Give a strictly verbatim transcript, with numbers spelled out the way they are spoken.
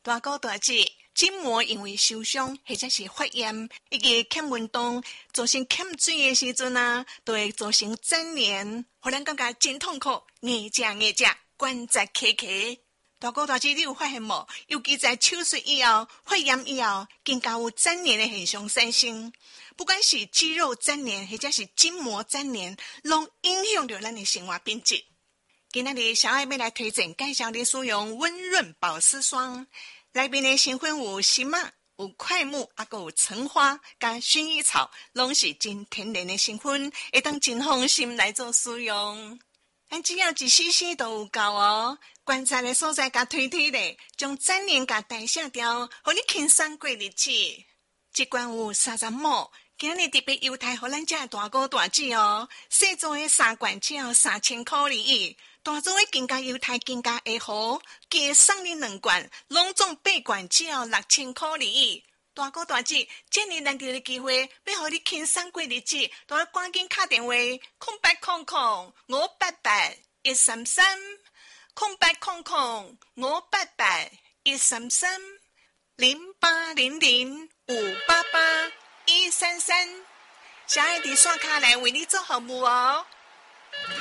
大哥大姐，筋膜因为受伤或者是发炎，以及欠运动，造成欠水的时阵啊，都会造成粘连，互咱感觉真痛苦，硬只硬只，关节卡卡。大哥大姐，你有发现无？尤其在手术以后、发炎以后，更加有粘连的现象产生。不管是肌肉粘连，或者是筋膜粘连，拢影响着咱的生活品质。今仔日小爱要来推荐介绍你使用温润保湿霜，内面的成分有荨麻、有快木，还有橙花加薰衣草，拢是真天然的成分，会当真放心来做使用。咱只要一 C C 都有够哦，关键的所在甲推推咧，将粘连甲代谢掉，互你轻松过日子。一罐有三十毫升，今日特别优待互咱这大哥大姐哦，小做的三罐只要三千块而已。大做的更加优待更加会好，加送你两罐，拢总八罐只要六千块而已。大哥大姐，这么难得的机会，要互你轻松过日子，都要赶紧打电话，空八空空五八八一三三，空八空空五八八一三三，零八零零五八八一三三，小爱伫线卡来为你做服务哦。